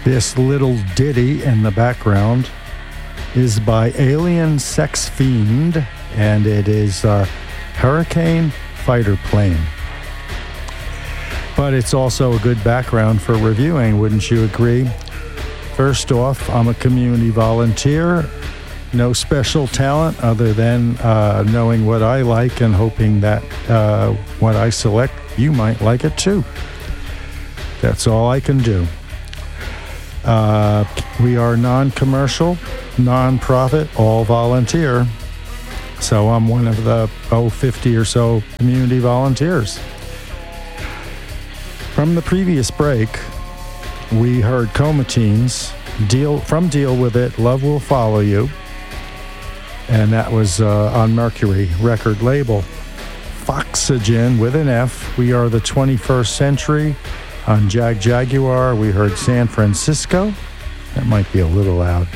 This little ditty in the background is by Alien Sex Fiend, and it is Hurricane Fighter Plane. But it's also a good background for reviewing, wouldn't you agree? First off, I'm a community volunteer. No special talent other than knowing what I like and hoping that what I select, you might like it too. That's all I can do. We are non-commercial, non-profit, all volunteer. So I'm one of the 50 or so community volunteers. From the previous break, we heard Comatines, Deal With It, Love Will Follow You. And that was on Mercury record label. Foxygen with an F, We Are the 21st Century. On Jaguar, we heard San Francisco. That might be a little loud.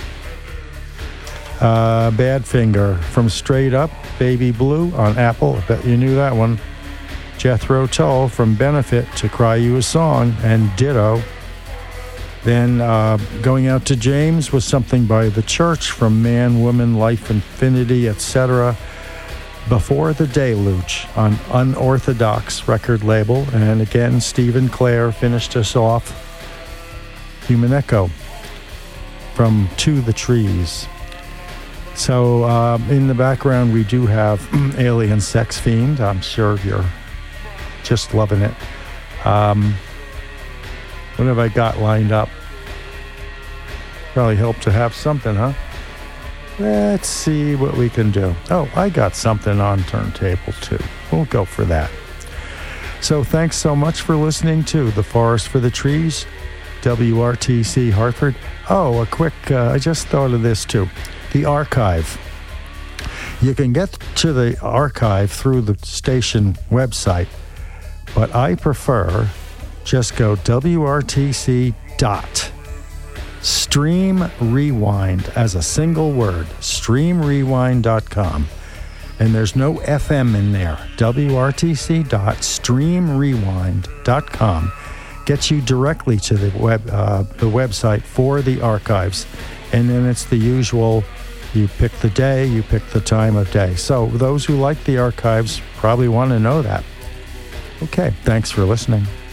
Badfinger from Straight Up, Baby Blue on Apple. I bet you knew that one. Jethro Tull from Benefit, To Cry You a Song, and Ditto. Then going out to James was something by The Church from Man, Woman, Life, Infinity, etc. Before the Deluge on Unorthodox record label. And again, Stephen Clare finished us off. Human Echo from To the Trees. So in the background, we do have Alien Sex Fiend. I'm sure you're just loving it. What have I got lined up? Probably help to have something, huh? Let's see what we can do. Oh, I got something on turntable too. We'll go for that. So thanks so much for listening to The Forest for the Trees, WRTC Hartford. Oh, a quick, I just thought of this too. The archive. You can get to the archive through the station website, but I prefer just go WRTC.Stream Rewind as a single word, streamrewind.com. And there's no FM in there. WRTC.streamrewind.com gets you directly to the website for the archives. And then it's the usual, you pick the day, you pick the time of day. So those who like the archives probably want to know that. Okay, thanks for listening.